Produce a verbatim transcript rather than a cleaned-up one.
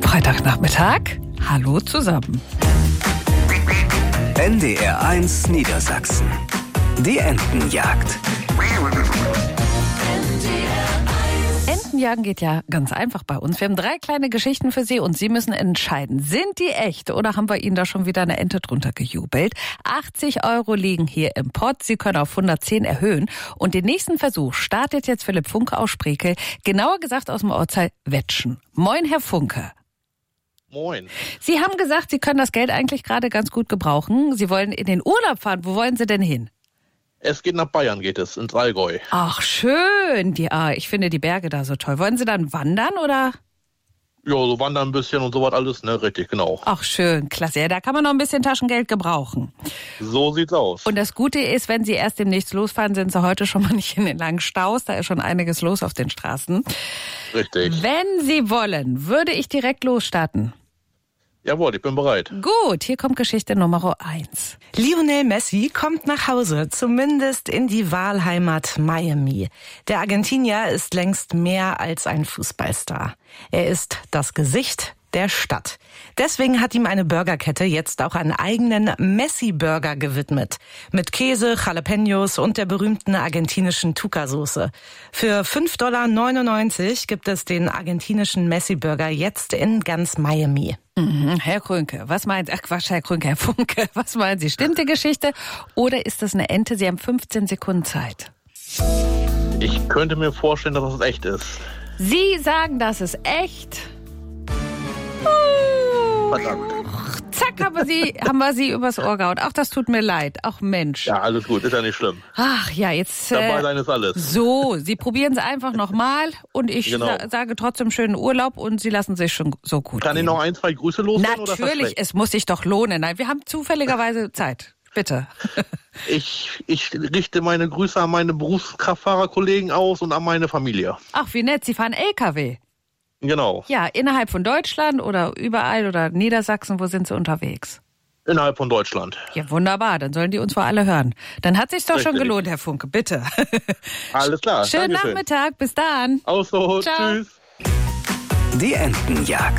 Freitagnachmittag. Hallo zusammen. N D R eins Niedersachsen. Die Entenjagd. Entenjagen geht ja ganz einfach bei uns. Wir haben drei kleine Geschichten für Sie und Sie müssen entscheiden, sind die echt oder haben wir Ihnen da schon wieder eine Ente drunter gejubelt? achtzig Euro liegen hier im Pott. Sie können auf hundertzehn erhöhen. Und den nächsten Versuch startet jetzt Philipp Funke aus Sprekel, genauer gesagt aus dem Ortsteil Wettschen. Moin, Herr Funke. Moin. Sie haben gesagt, Sie können das Geld eigentlich gerade ganz gut gebrauchen. Sie wollen in den Urlaub fahren. Wo wollen Sie denn hin? Es geht nach Bayern, geht es, ins Allgäu. Ach, schön. Die, ah, ich finde die Berge da so toll. Wollen Sie dann wandern, oder? Ja, so wandern ein bisschen und sowas alles, ne, richtig, genau. Ach, schön, klasse. Ja, da kann man noch ein bisschen Taschengeld gebrauchen. So sieht's aus. Und das Gute ist, wenn Sie erst demnächst losfahren, sind Sie heute schon mal nicht in den langen Staus. Da ist schon einiges los auf den Straßen. Richtig. Wenn Sie wollen, würde ich direkt losstarten. Jawohl, ich bin bereit. Gut, hier kommt Geschichte Nummer eins. Lionel Messi kommt nach Hause, zumindest in die Wahlheimat Miami. Der Argentinier ist längst mehr als ein Fußballstar. Er ist das Gesicht der Stadt. Deswegen hat ihm eine Burgerkette jetzt auch einen eigenen Messi-Burger gewidmet. Mit Käse, Jalapenos und der berühmten argentinischen Tuca-Soße. Für fünf Komma neunundneunzig Dollar gibt es den argentinischen Messi-Burger jetzt in ganz Miami. Mhm. Herr Krönke, was meinen Sie? Ach Quatsch, Herr Krönke, Herr Funke, was meinen Sie? Stimmt die Geschichte oder ist das eine Ente? Sie haben fünfzehn Sekunden Zeit. Ich könnte mir vorstellen, dass das echt ist. Sie sagen, das ist echt. Verdammt. Zack, haben wir, Sie, haben wir Sie übers Ohr gehauen. Ach, das tut mir leid. Ach, Mensch. Ja, alles gut, ist ja nicht schlimm. Ach ja, jetzt... Dabei Äh, sein ist alles. so, Sie probieren es einfach nochmal und ich Genau. sa- sage trotzdem schönen Urlaub und Sie lassen sich schon so gut Kann ich gehen. noch ein, zwei Grüße loswerden? Oder ist das Natürlich, schlecht? es muss sich doch lohnen. Nein, wir haben zufälligerweise Zeit. Bitte. Ich, ich richte meine Grüße an meine Berufskraftfahrerkollegen aus und an meine Familie. Ach, wie nett, Sie fahren L K W. Genau, Ja, innerhalb von Deutschland oder überall oder Niedersachsen, wo sind Sie unterwegs? innerhalb von Deutschland. Ja, wunderbar, dann sollen die uns vor alle hören. Dann hat sich's doch schon Richtig. gelohnt, Herr Funke, bitte. Alles klar, Schönen Dankeschön. Nachmittag, bis dann. Auch so, Ciao. tschüss. Die Entenjagd.